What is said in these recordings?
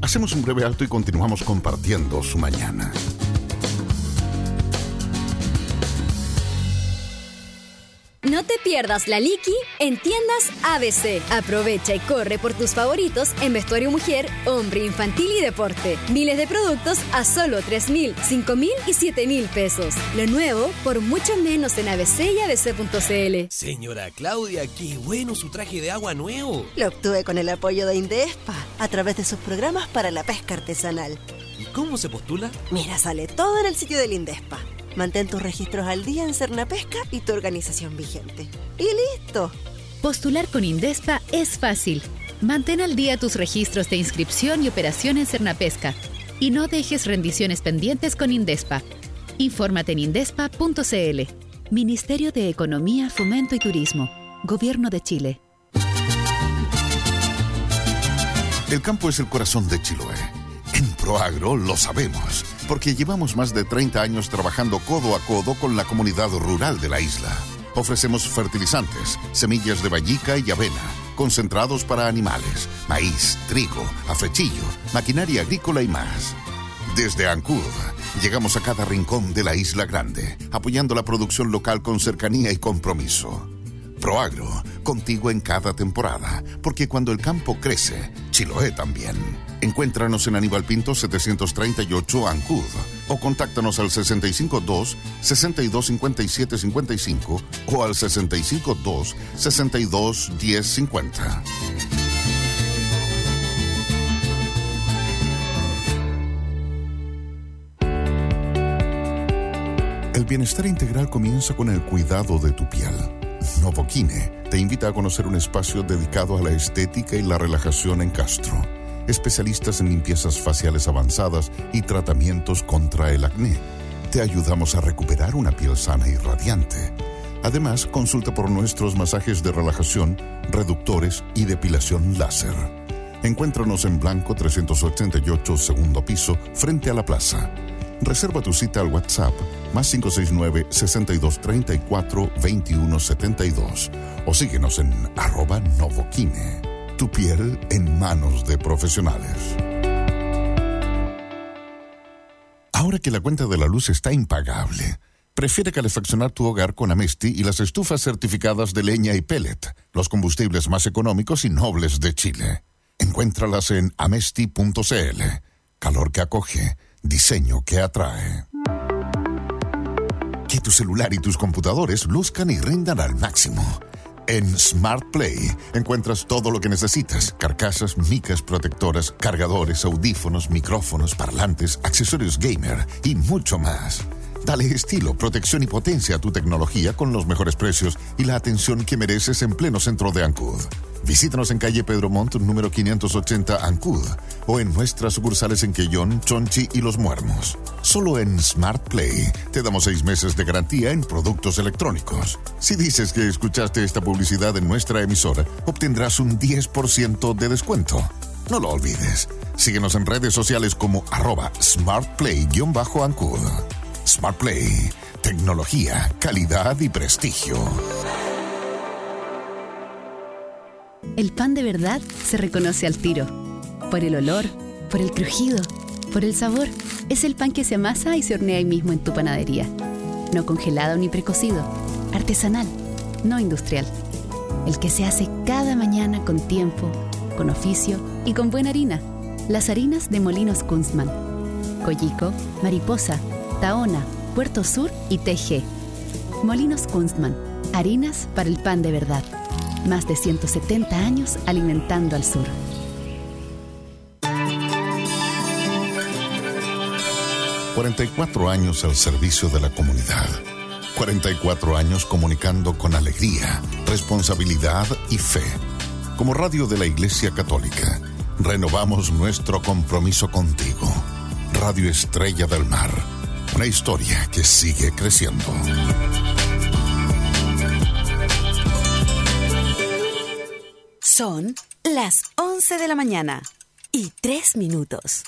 Hacemos un breve alto y continuamos compartiendo su mañana. No te pierdas la Liqui en tiendas ABC. Aprovecha y corre por tus favoritos en vestuario mujer, hombre, infantil y deporte. Miles de productos a solo 3.000, 5.000 y 7.000 pesos. Lo nuevo por mucho menos en ABC y ABC.cl. Señora Claudia, qué bueno su traje de agua nuevo. Lo obtuve con el apoyo de Indespa a través de sus programas para la pesca artesanal. ¿Y cómo se postula? Mira, sale todo en el sitio del Indespa. Mantén tus registros al día en Cernapesca y tu organización vigente. ¡Y listo! Postular con Indespa es fácil. Mantén al día tus registros de inscripción y operación en Cernapesca. Y no dejes rendiciones pendientes con Indespa. Infórmate en indespa.cl. Ministerio de Economía, Fomento y Turismo. Gobierno de Chile. El campo es el corazón de Chiloé. En Proagro lo sabemos, porque llevamos más de 30 años trabajando codo a codo con la comunidad rural de la isla. Ofrecemos fertilizantes, semillas de vallica y avena, concentrados para animales, maíz, trigo, afrechillo, maquinaria agrícola y más. Desde Ancud, llegamos a cada rincón de la Isla Grande, apoyando la producción local con cercanía y compromiso. Proagro, contigo en cada temporada, porque cuando el campo crece, Chiloé también. Encuéntranos en Aníbal Pinto 738 Ancud o contáctanos al 652-6257-55 o al 652-621050. El bienestar integral comienza con el cuidado de tu piel. Novoquine te invita a conocer un espacio dedicado a la estética y la relajación en Castro. Especialistas en limpiezas faciales avanzadas y tratamientos contra el acné. Te ayudamos a recuperar una piel sana y radiante. Además, consulta por nuestros masajes de relajación, reductores y depilación láser. Encuéntranos en Blanco 388, segundo piso, frente a la plaza. Reserva tu cita al WhatsApp +569-6234-2172 o síguenos en @Novoquine. Tu piel en manos de profesionales. Ahora que la cuenta de la luz está impagable, prefiere calefaccionar tu hogar con Amesti y las estufas certificadas de leña y pellet, los combustibles más económicos y nobles de Chile. Encuéntralas en amesti.cl. Calor que acoge, diseño que atrae. Que tu celular y tus computadores luzcan y rindan al máximo. En Smart Play encuentras todo lo que necesitas: carcasas, micas protectoras, cargadores, audífonos, micrófonos, parlantes, accesorios gamer y mucho más. Dale estilo, protección y potencia a tu tecnología con los mejores precios y la atención que mereces en pleno centro de Ancud. Visítanos en calle Pedro Montt, número 580 Ancud, o en nuestras sucursales en Quellón, Chonchi y Los Muermos. Solo en Smart Play te damos 6 meses de garantía en productos electrónicos. Si dices que escuchaste esta publicidad en nuestra emisora, obtendrás un 10% de descuento. No lo olvides. Síguenos en redes sociales como @SmartPlay_Ancud. Smart Play. Tecnología, calidad y prestigio. El pan de verdad se reconoce al tiro. Por el olor, por el crujido, por el sabor. Es el pan que se amasa y se hornea ahí mismo en tu panadería. No congelado ni precocido. Artesanal, no industrial. El que se hace cada mañana con tiempo, con oficio y con buena harina. Las harinas de Molinos Kunstmann. Coyico, Mariposa, Tahona, Puerto Sur y TG. Molinos Kunstmann. Harinas para el pan de verdad. Más de 170 años alimentando al sur. 44 años al servicio de la comunidad. 44 años comunicando con alegría, responsabilidad y fe. Como radio de la Iglesia Católica, renovamos nuestro compromiso contigo. Radio Estrella del Mar. Una historia que sigue creciendo. Son las 11 de la mañana y 3 minutos.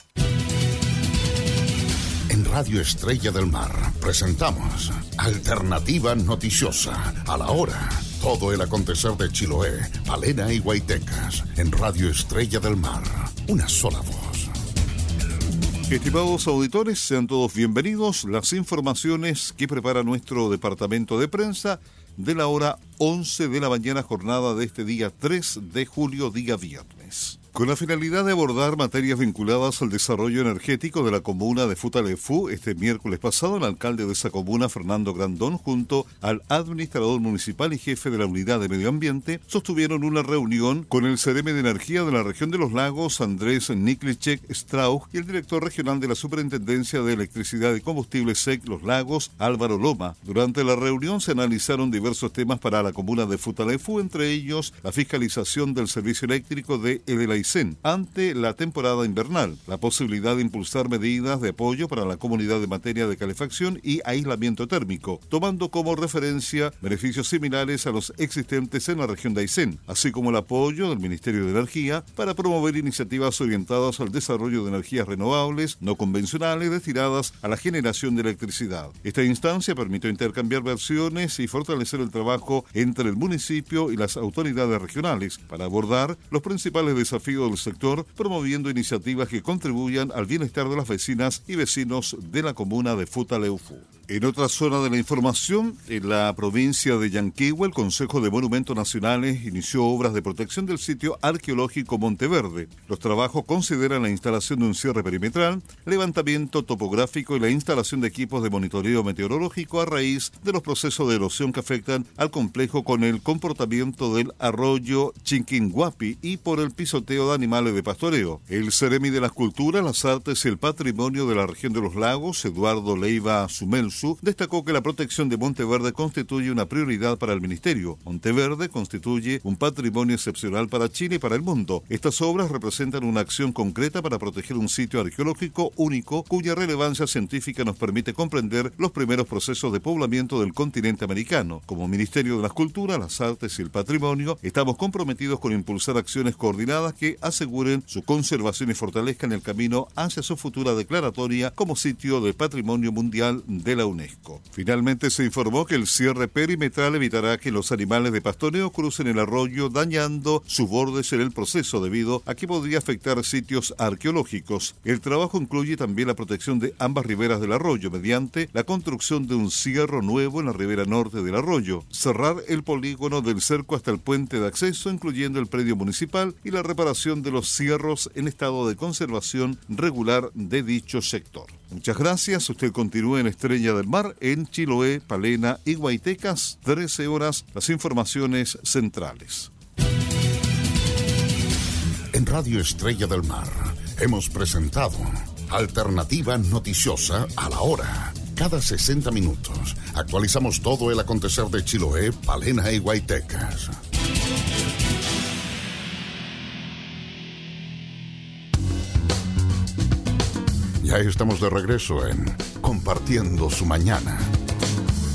En Radio Estrella del Mar presentamos Alternativa Noticiosa. A la hora, todo el acontecer de Chiloé, Palena y Guaitecas. En Radio Estrella del Mar, una sola voz. Estimados auditores, sean todos bienvenidos. Las informaciones que prepara nuestro departamento de prensa de la hora 11 de la mañana, jornada de este día 3 de julio, día viernes. Con la finalidad de abordar materias vinculadas al desarrollo energético de la comuna de Futaleufú, este miércoles pasado, el alcalde de esa comuna, Fernando Grandón, junto al administrador municipal y jefe de la unidad de medio ambiente, sostuvieron una reunión con el Ceremi de Energía de la región de los Lagos, Andrés Niklicek Strauch, y el director regional de la Superintendencia de Electricidad y Combustibles SEC Los Lagos, Álvaro Loma. Durante la reunión se analizaron diversos temas para la comuna de Futaleufú, entre ellos la fiscalización del servicio eléctrico de Edelaizen ante la temporada invernal, la posibilidad de impulsar medidas de apoyo para la comunidad en materia de calefacción y aislamiento térmico, tomando como referencia beneficios similares a los existentes en la región de Aysén, así como el apoyo del Ministerio de Energía para promover iniciativas orientadas al desarrollo de energías renovables, no convencionales, destinadas a la generación de electricidad. Esta instancia permitió intercambiar versiones y fortalecer el trabajo entre el municipio y las autoridades regionales para abordar los principales desafíos del sector, promoviendo iniciativas que contribuyan al bienestar de las vecinas y vecinos de la comuna de Futaleufú. En otra zona de la información, en la provincia de Yanquihue, el Consejo de Monumentos Nacionales inició obras de protección del sitio arqueológico Monteverde. Los trabajos consideran la instalación de un cierre perimetral, levantamiento topográfico y la instalación de equipos de monitoreo meteorológico a raíz de los procesos de erosión que afectan al complejo con el comportamiento del arroyo Chinquinhuapi y por el pisoteo de animales de pastoreo. El Ceremi de las Culturas, las Artes y el Patrimonio de la región de los Lagos, Eduardo Leiva Sumelsu, destacó que la protección de Monteverde constituye una prioridad para el Ministerio. Monteverde constituye un patrimonio excepcional para Chile y para el mundo. Estas obras representan una acción concreta para proteger un sitio arqueológico único cuya relevancia científica nos permite comprender los primeros procesos de poblamiento del continente americano. Como Ministerio de las Culturas, las Artes y el Patrimonio, estamos comprometidos con impulsar acciones coordinadas que aseguren su conservación y fortalezcan el camino hacia su futura declaratoria como sitio de Patrimonio Mundial de la UNESCO. Finalmente se informó que el cierre perimetral evitará que los animales de pastoreo crucen el arroyo, dañando sus bordes en el proceso debido a que podría afectar sitios arqueológicos. El trabajo incluye también la protección de ambas riberas del arroyo mediante la construcción de un cierro nuevo en la ribera norte del arroyo, cerrar el polígono del cerco hasta el puente de acceso, incluyendo el predio municipal, y la reparación de los cierros en estado de conservación regular de dicho sector. Muchas gracias. Usted continúa en Estrella del Mar, en Chiloé, Palena y Guaytecas, 13 horas, las informaciones centrales. En Radio Estrella del Mar hemos presentado Alternativa Noticiosa a la Hora. Cada 60 minutos actualizamos todo el acontecer de Chiloé, Palena y Guaytecas. Ya estamos de regreso en Compartiendo su Mañana.